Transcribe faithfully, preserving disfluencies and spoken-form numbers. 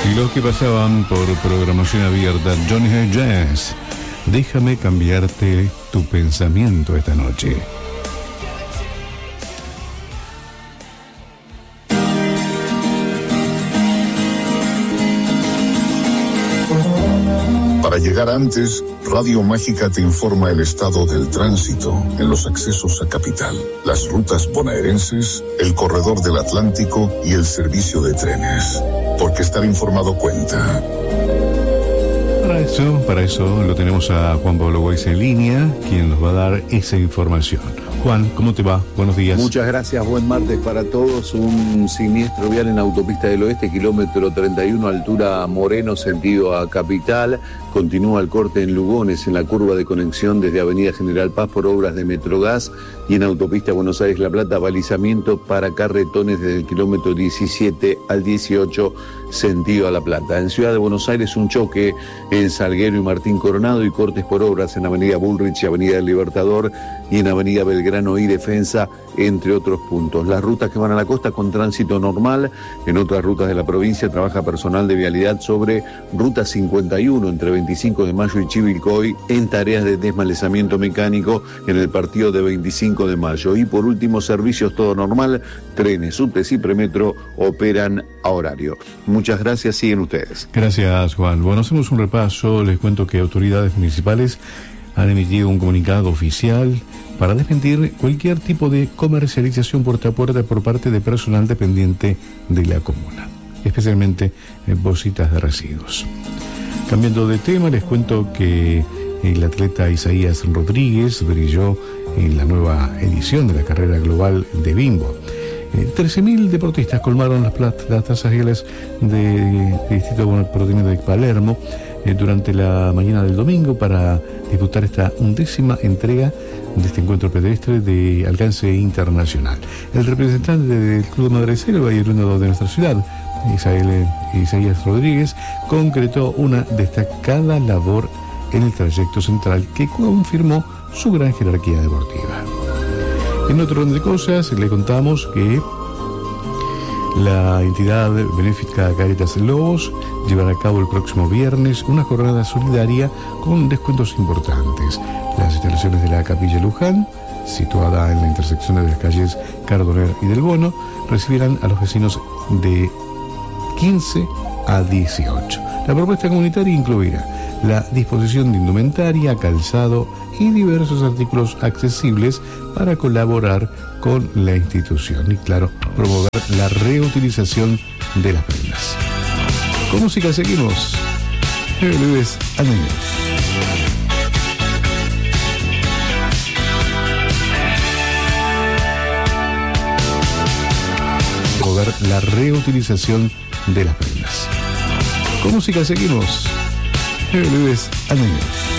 Y los que pasaban por programación abierta, Johnny High Jazz. Déjame cambiarte tu pensamiento esta noche. Para llegar antes, Radio Mágica te informa el estado del tránsito en los accesos a Capital, las rutas bonaerenses, el corredor del Atlántico y el servicio de trenes. Porque estar informado cuenta. Para eso, para eso lo tenemos a Juan Pablo Weiss en línea, quien nos va a dar esa información. Juan, ¿cómo te va? Buenos días. Muchas gracias, buen martes para todos. Un siniestro vial en Autopista del Oeste, kilómetro treinta y uno, altura Moreno, sentido a Capital. Continúa el corte en Lugones, en la curva de conexión desde Avenida General Paz por obras de Metrogas, y en Autopista Buenos Aires-La Plata, balizamiento para carretones desde el kilómetro diecisiete al dieciocho, sentido a La Plata. En Ciudad de Buenos Aires, un choque en Salguero y Martín Coronado y cortes por obras en Avenida Bullrich y Avenida del Libertador y en Avenida Belgrano y Defensa, entre otros puntos. Las rutas que van a la costa con tránsito normal. En otras rutas de la provincia trabaja personal de vialidad sobre Ruta cincuenta y uno entre veinticinco de mayo y Chivilcoy en tareas de desmalezamiento mecánico en el partido de veinticinco de mayo. Y por último, servicios todo normal. Trenes, subtes y premetro operan a horario. Muchas gracias, siguen ustedes. Gracias, Juan. Bueno, hacemos un repaso. Les cuento que autoridades municipales han emitido un comunicado oficial para desmentir cualquier tipo de comercialización puerta a puerta por parte de personal dependiente de la comuna, especialmente en bolsitas de residuos. Cambiando de tema, les cuento que el atleta Isaías Rodríguez brilló en la nueva edición de la carrera global de Bimbo. Eh, trece mil deportistas colmaron las, plat- las tazas rieles del Distrito Porteño de Palermo eh, durante la mañana del domingo para disputar esta undécima entrega de este encuentro pedestre de alcance internacional. El representante del Club Madre Selva y el uno de nuestra ciudad, Isael, Isaías Rodríguez, concretó una destacada labor en el trayecto central que confirmó su gran jerarquía deportiva. En otro orden de cosas, le contamos que la entidad benéfica Cáritas Lobos llevará a cabo el próximo viernes una jornada solidaria con descuentos importantes. Las instalaciones de la Capilla Luján, situada en la intersección de las calles Cardoner y del Bono, recibirán a los vecinos de quince a dieciocho. La propuesta comunitaria incluirá la disposición de indumentaria, calzado y diversos artículos accesibles para colaborar con la institución y, claro, promover la reutilización de las prendas. Con música seguimos. Luis Añeños. Promover la reutilización de las prendas. Con música seguimos. Luis Añeños.